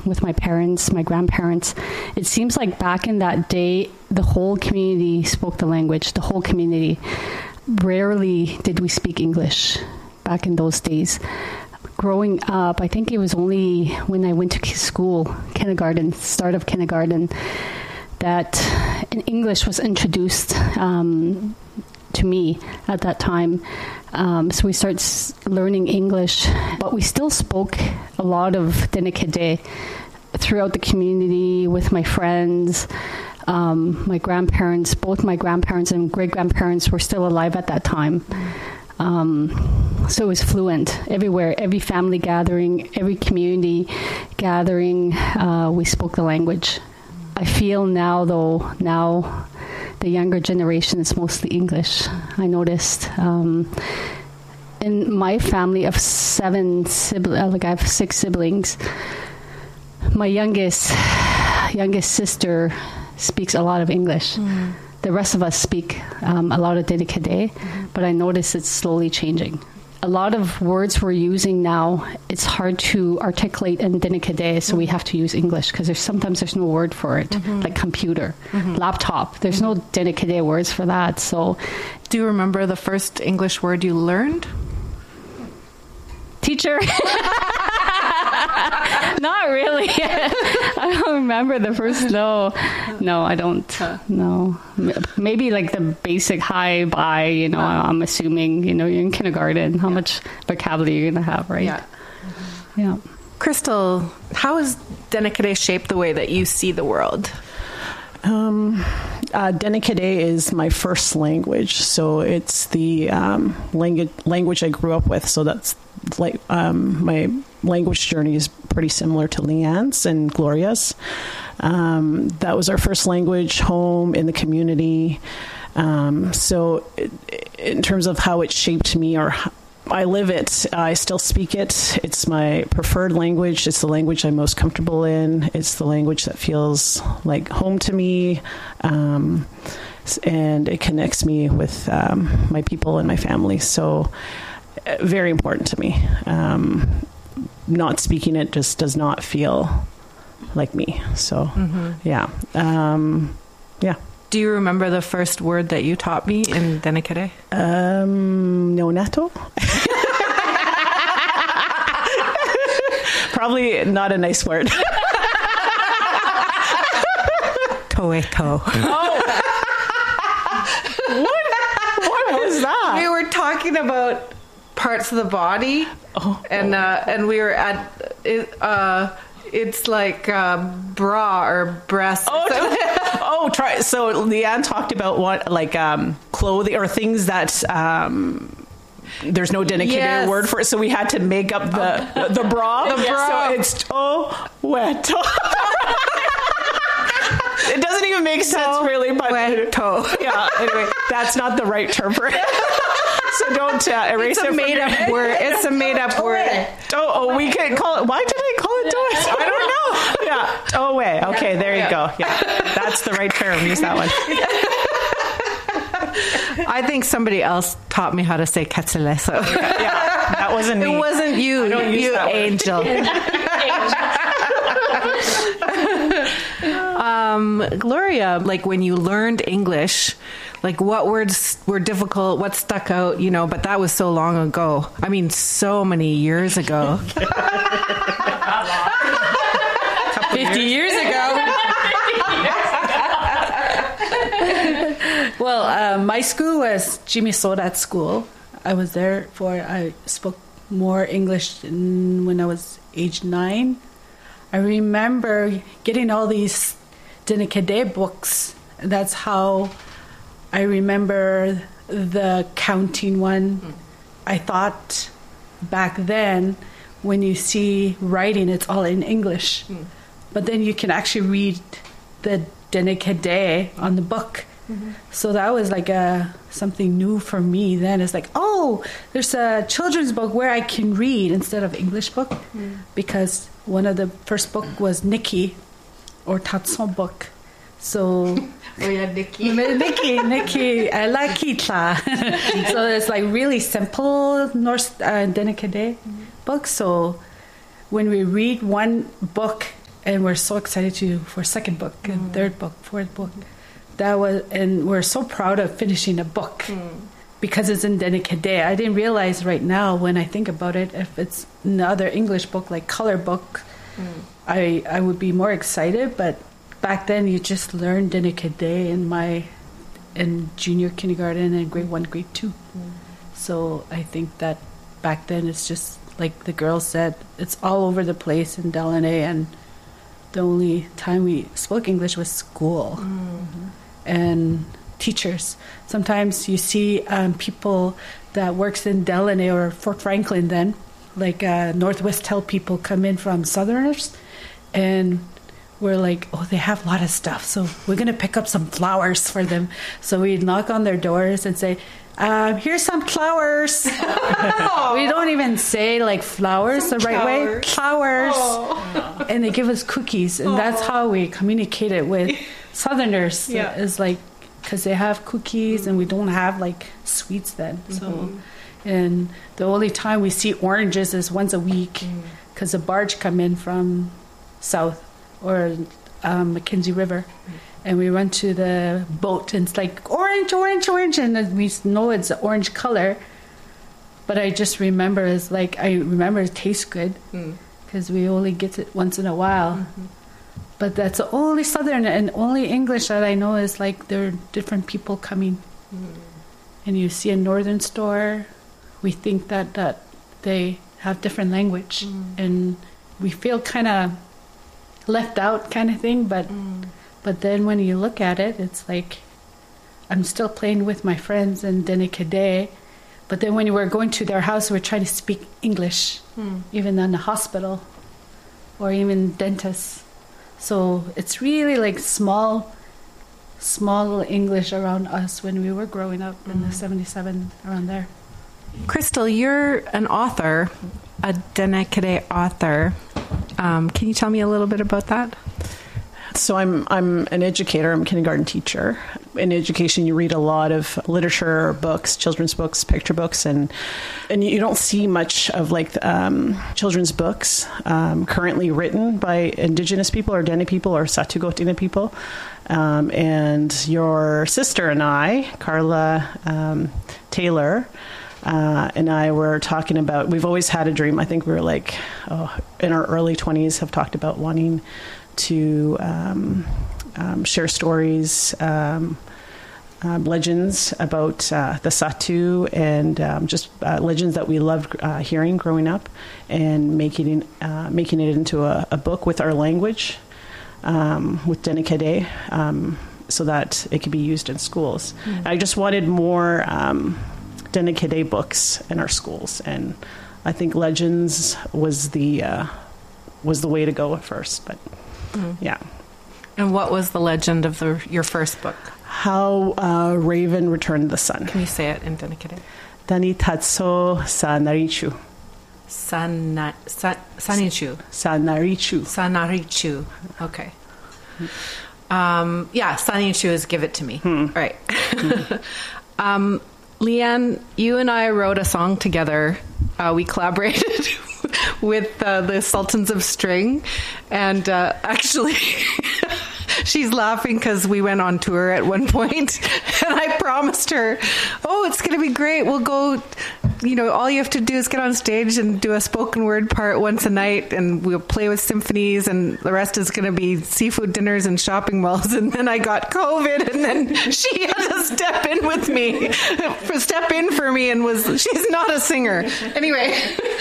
with my parents, my grandparents. It seems like back in that day, the whole community spoke the language, the whole community. Rarely did we speak English back in those days. Growing up, I think it was only when I went to school, kindergarten, start of kindergarten, that English was introduced to me at that time. So we started learning English, but we still spoke a lot of Dene-Cadet throughout the community with my friends. My grandparents, both my grandparents and great-grandparents were still alive at that time. So it was fluent everywhere, every family gathering, every community gathering, we spoke the language. I feel now, though, the younger generation is mostly English. I noticed in my family of 7 siblings, like I have 6 siblings. My youngest sister speaks a lot of English. The rest of us speak a lot of Dene-Cadet, but I notice it's slowly changing. A lot of words we're using now, it's hard to articulate in Dene-Cadet, so we have to use English because sometimes there's no word for it, like computer, laptop. There's no Dene-Cadet words for that. So, do you remember the first English word you learned? Teacher. Not really. I don't remember the first. No, I don't. No, maybe like the basic hi, bye. You know, I'm assuming. You know, you're in kindergarten. How much vocabulary you're gonna have, right? Yeah. Crystal, how has Dene-Cadet shaped the way that you see the world? Dene-Cadet is my first language, so it's the language I grew up with. So that's like my language journey is pretty similar to Leanne's and Gloria's. That was our first language, home, in the community. So in terms of how it shaped me, or I live it, I still speak it. It's my preferred language. It's the language I'm most comfortable in. It's the language that feels like home to me. And it connects me with my people and my family. So very important to me. Not speaking it just does not feel like me. So, yeah. Do you remember the first word that you taught me in Dene-Cadet? Neonato. Probably not a nice word. Toeto. Oh. What was that? We were talking about parts of the body, and we were at it. It's like bra or breast. Try. So Leanne talked about what, like clothing or things that there's no Dene-Cadet word for it. So we had to make up the bra. The bra. So it's wet. It doesn't even make sense really, but yeah. Anyway, that's not the right term for it. So don't erase it. It's a made-up word. It's a made-up word. We can call it. Why did I call it Toe? I don't know. Yeah. Way. Okay, there you go. Yeah, that's the right term. Use that one. I think somebody else taught me how to say Quetzalcoatl. So. Yeah, that wasn't me. It wasn't you. I don't use you that angel. Gloria, like when you learned English, like what words were difficult, what stuck out, you know, but that was so long ago. I mean, so many years ago. 50 years ago. Well, my school was Jimmy Sodat School. I spoke more English when I was age 9. I remember getting all these Dene-Cadet books. That's how I remember the counting one. I thought back then when you see writing, it's all in English. But then you can actually read the Dene-Cadet on the book. So that was like something new for me then. It's like, there's a children's book where I can read instead of English book. Because one of the first book was Nikki, or Tatson book. So Nikki, I like Kitla. So it's like really simple Norse Dene-Cadet book. So when we read one book and we're so excited for second book and third book, fourth book. And we're so proud of finishing a book because it's in Denikede. I didn't realize right now when I think about it, if it's another English book like color book, I would be more excited. But back then, you just learned Denikede in junior kindergarten and grade 1, grade 2. So I think that back then it's just like the girls said, it's all over the place in Delaney, and the only time we spoke English was school. And teachers. Sometimes you see people that works in Delaney or Fort Franklin then, like Northwest Tel people come in from Southerners, and we're like, oh, they have a lot of stuff, so we're going to pick up some flowers for them. So we knock on their doors and say, here's some flowers. We don't even say like flowers the right way. Flowers. And they give us cookies, and that's how we communicated with Southerners. Is like, because they have cookies and we don't have like sweets then. So, and the only time we see oranges is once a week, because a barge come in from south or Mackenzie River, and we run to the boat, and it's like orange, orange, orange, and we know it's the orange color. But I just remember it tastes good because we only get it once in a while. But that's the only Southern and only English that I know is like there are different people coming. And you see a Northern store, we think that they have different language. And we feel kind of left out kind of thing. But then when you look at it, it's like I'm still playing with my friends in Denikede. But then when you were going to their house, we're trying to speak English, even in the hospital or even dentists. So it's really like small English around us when we were growing up in the 77, around there. Crystal, you're an author, a Denikede author. Can you tell me a little bit about that? So I'm an educator. I'm a kindergarten teacher. In education, you read a lot of literature, books, children's books, picture books, and you don't see much of like children's books currently written by Indigenous people or Dene people or Satu'ko people. And your sister and I, Carla Taylor, and I were talking about, we've always had a dream. I think we were like, in our early 20s, have talked about wanting to share stories, legends about the Satu, and just legends that we loved hearing growing up, and making it into a book with our language, with Denikede, so that it could be used in schools. I just wanted more Denikede books in our schools, and I think legends was the way to go at first, but. Yeah. And what was the legend of your first book? How Raven Returned the Sun. Can you say it in Denikede? Dani Tatso Sanarichu. Sanichu. Sanarichu. Sanarichu. Okay. Sanichu is give it to me. Right. Leanne, you and I wrote a song together. We collaborated with the Sultans of String, and actually she's laughing because we went on tour at one point, and I promised her, it's going to be great, we'll go, all you have to do is get on stage and do a spoken word part once a night, and we'll play with symphonies, and the rest is going to be seafood dinners and shopping malls. And then I got COVID, and then she had to step in for me, and she's not a singer anyway.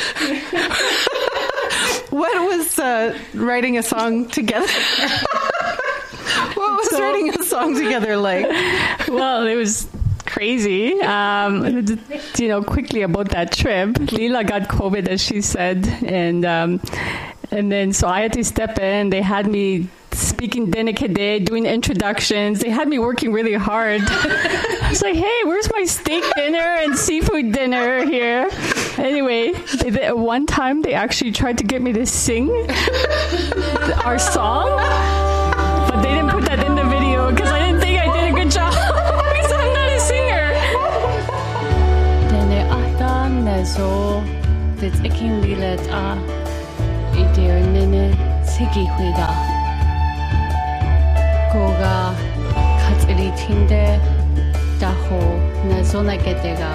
What was writing a song together? What was writing a song together like? Well, it was crazy. Quickly about that trip, Leela got COVID, as she said, and then so I had to step in. They had me speaking Denikede, doing introductions. They had me working really hard. I was like, hey, where's my steak dinner and seafood dinner here? Anyway, one time they actually tried to get me to sing our song, but they didn't put that in the video because I didn't think I did a good job because I'm not a singer. Denne ahtan nezo, dit ikin lilet a, idir ninit. segi huiga. Koga katsiri tinde daho nazona getega.